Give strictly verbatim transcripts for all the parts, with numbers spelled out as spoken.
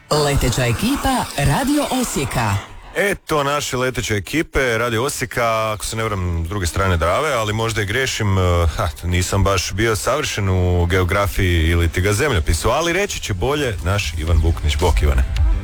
Leteća ekipa Radio Osijeka. Eto naše leteće ekipe Radio Osijeka, ako se ne varam s druge strane Drave, ali možda i grešim, ha, nisam baš bio savršen u geografiji ili ti ga zemljopisu, ali reći će bolje naš Ivan Buknić. Bok Ivane.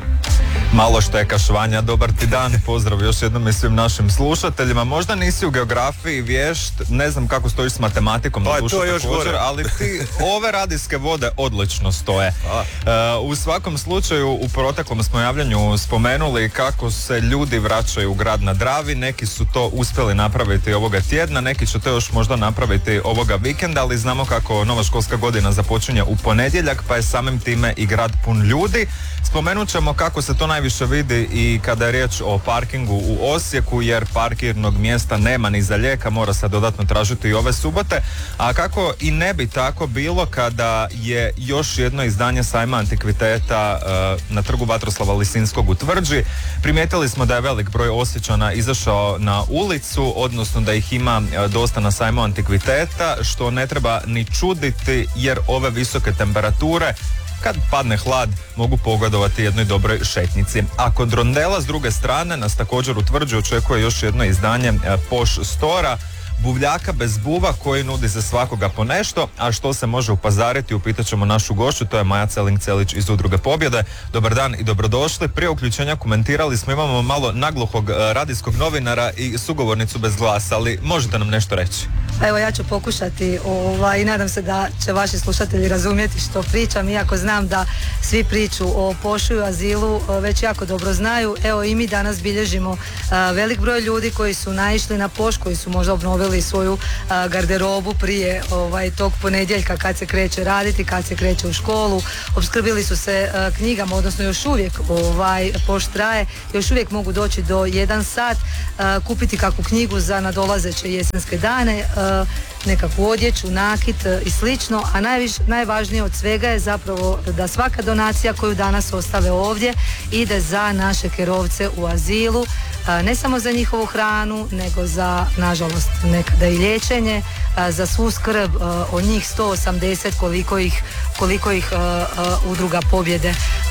Malo štekaš, Vanja, dobar ti dan, pozdrav još jednom i svim našim slušateljima. Možda nisi u geografiji vješt, ne znam kako stojiš s matematikom, pa, dušu, također, ali ti ove radijske vode odlično stoje. Uh, u svakom slučaju u proteklom smo javljanju spomenuli kako se ljudi vraćaju u grad na Dravi, neki su to uspjeli napraviti ovoga tjedna, neki će to još možda napraviti ovoga vikenda, ali znamo kako nova školska godina započinje u ponedjeljak, pa je samim time i grad pun ljudi. Spomenut ćemo kako se to najviše vidi i kada je riječ o parkingu u Osijeku, jer parkirnog mjesta nema ni za lijeka, mora se dodatno tražiti i ove subote, a kako i ne bi tako bilo kada je još jedno izdanje sajma antikviteta uh, na trgu Vatroslava Lisinskog u Tvrđi. Primijetili smo da je velik broj Osječana izašao na ulicu, odnosno da ih ima uh, dosta na sajmu antikviteta, što ne treba ni čuditi jer ove visoke temperature kad padne hlad mogu pogodovati jednoj dobroj šetnici. A kod rondela s druge strane nas također u Tvrđi očekuje još jedno izdanje Poš Stora, buvljaka bez buva koji nudi za svakoga po nešto, a što se može upazariti, upitat ćemo našu gošću, to je Maja Celing-Celić iz Udruge Pobjede. Dobar dan i dobrodošli. Prije uključenja komentirali smo, imamo malo nagluhog radijskog novinara i sugovornicu bez glasa, ali možete nam nešto reći? Evo, ja ću pokušati ovaj, i nadam se da će vaši slušatelji razumjeti što pričam, iako znam da svi priču o Pošu i azilu već jako dobro znaju. Evo, i mi danas bilježimo uh, velik broj ljudi koji su naišli na Poš, koji su možda obnovili svoju uh, garderobu prije ovaj, tog ponedjeljka kad se kreće raditi, kad se kreće u školu. Opskrbili su se uh, knjigama, odnosno još uvijek ovaj, Poš traje, još uvijek mogu doći do jedan sat, uh, kupiti kakvu knjigu za nadolazeće jesenske dane, uh, nekakvu odjeću, nakit i slično, a najviš, najvažnije od svega je zapravo da svaka donacija koju danas ostave ovdje ide za naše kerovce u azilu, ne samo za njihovu hranu, nego za, nažalost, nekada i liječenje, za svu skrb o njih sto osamdeset koliko ih, koliko ih Udruga Pobjede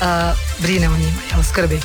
brine o njima, jel, skrbi.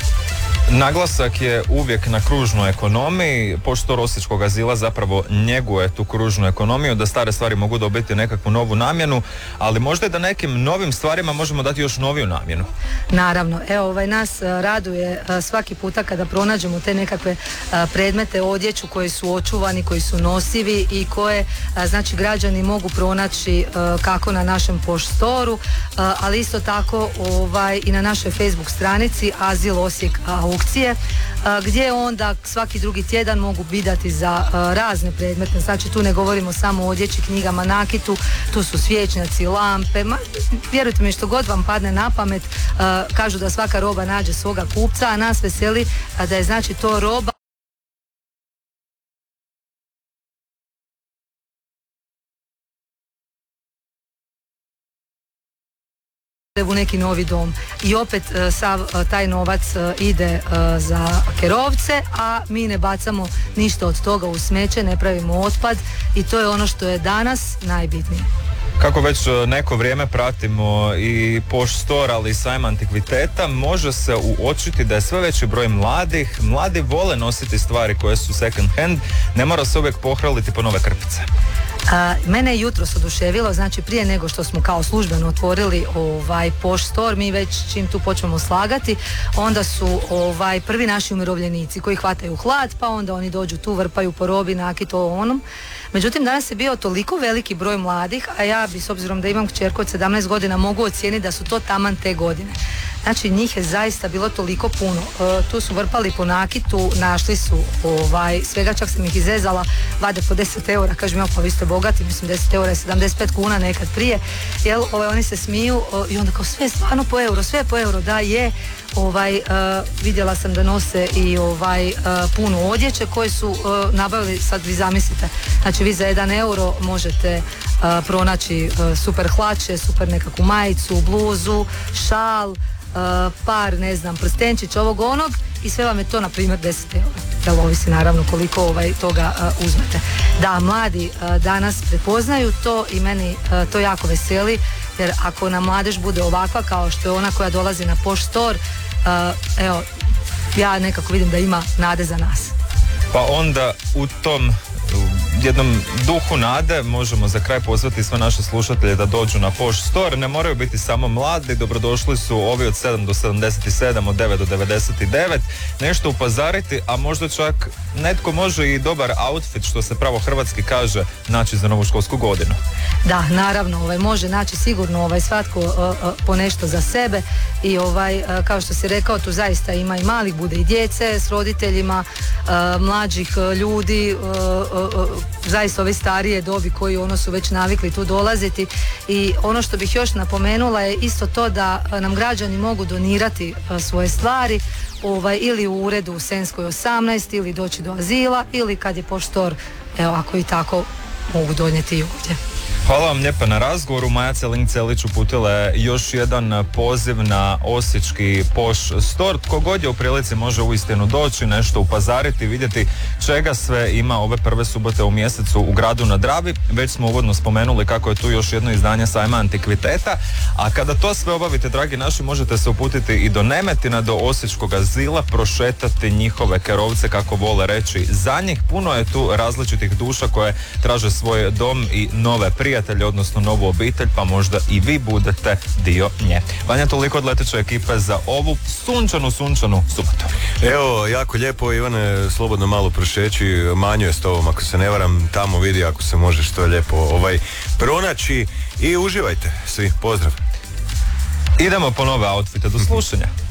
Naglasak je uvijek na kružnoj ekonomiji. Poš Stor Osječkog azila zapravo njeguje tu kružnu ekonomiju, da stare stvari mogu dobiti nekakvu novu namjenu, ali možda i da nekim novim stvarima možemo dati još noviju namjenu. Naravno, evo, ovaj, nas raduje svaki puta kada pronađemo te nekakve predmete, odjeću koji su očuvani, koji su nosivi i koje, znači, građani mogu pronaći kako na našem Poš Storu, ali isto tako ovaj, i na našoj Facebook stranici Azil Osijek aukcije, gdje onda svaki drugi tjedan mogu bidati za razne predmete. Znači, tu ne govorimo samo o odjeći, knjigama, nakitu, tu su svječnjaci, lampe, ma, vjerujte mi, što god vam padne na pamet. Kažu da svaka roba nađe svoga kupca, a nas veseli da je, znači, to roba u neki novi dom. I opet sav taj novac ide za kerovce, a mi ne bacamo ništa od toga u smeće, ne pravimo otpad i to je ono što je danas najbitnije. Kako već neko vrijeme pratimo i Poš Stor, ali i sajam antikviteta, može se uočiti da je sve veći broj mladih. Mladi vole nositi stvari koje su second hand, ne mora se uvijek pohrliti po nove krpice. A, mene je jutros oduševilo, znači prije nego što smo kao službeno otvorili ovaj Poš Stor, mi već čim tu počnemo slagati, onda su ovaj prvi naši umirovljenici koji hvataju hlad, pa onda oni dođu tu, vrpaju po robi, nakit, ovo onom. Međutim, danas je bio toliko veliki broj mladih, a ja bi, s obzirom da imam kćerku od sedamnaest godina, mogu ocijeniti da su to taman te godine. Znači, njih je zaista bilo toliko puno. E, tu su vrpali po nakitu, našli su ovaj, svega, čak sam ih izrezala, vade po deset eura, kažem ja, pa vi ste bogati, mislim deset eura je sedamdeset pet kuna nekad prije, jel, ovaj, oni se smiju o, i onda kao sve stvarno po euro, sve po euro, da je, ovaj, uh, vidjela sam da nose i ovaj uh, puno odjeće koje su uh, nabavili, sad vi zamislite, znači vi za jedan euro možete uh, pronaći uh, super hlače, super nekakvu majicu, bluzu, šal, Uh, par, ne znam, prstenčić, ovog onog i sve vam je to, na primjer, deset eura. Jel, ovisi naravno koliko ovaj, toga uh, uzmete. Da, mladi uh, danas prepoznaju to i meni uh, to jako veseli jer ako nam mladež bude ovakva kao što je ona koja dolazi na Posh Store, uh, evo, ja nekako vidim da ima nade za nas. Pa onda u tom jednom duhu nade možemo za kraj pozvati sve naše slušatelje da dođu na Posh Store. Ne moraju biti samo mladi, dobrodošli su ovi od sedam do sedamdeset sedam, od devet do devedeset devet, nešto upozariti, a možda čak netko može i dobar outfit, što se pravo hrvatski kaže, naći za novu školsku godinu. Da, naravno, ovaj, može naći sigurno ovaj, svatko uh, uh, po nešto za sebe i ovaj, uh, kao što si rekao, tu zaista ima i malih, bude i djece s roditeljima, uh, mlađih uh, ljudi, uh, uh, uh, zaista ove starije dobi koji ono su već navikli tu dolaziti i ono što bih još napomenula je isto to da nam građani mogu donirati uh, svoje stvari ovaj, ili u uredu u Senskoj osamnaest ili doći do azila ili kad je Posh Store, evo ako i tako mogu donijeti i ovdje. Hvala vam lijepa na razgovoru. Maja Celin-Celić uputila je još jedan poziv na osječki Posh Store. Tko god je u prilici može uistinu doći, nešto upozariti, vidjeti čega sve ima ove prve subote u mjesecu u gradu na Dravi. Već smo uvodno spomenuli kako je tu još jedno izdanje sajma antikviteta, a kada to sve obavite, dragi naši, možete se uputiti i do Nemetina, do osječkog azila, prošetati njihove kerovce, kako vole reći za njih. Puno je tu različitih duša koje traže svoj dom i nove prijatelje, odnosno novu obitelj, pa možda i vi budete dio nje. Vanja, toliko od leteće ekipe za ovu sunčanu, sunčanu subotu. Evo, jako lijepo, Ivane, slobodno malo prošeći, Manju je s tobom, ako se ne varam, tamo vidi ako se može što je lijepo ovaj, pronaći i uživajte svi, pozdrav. Idemo po nove outfite, do slušanja.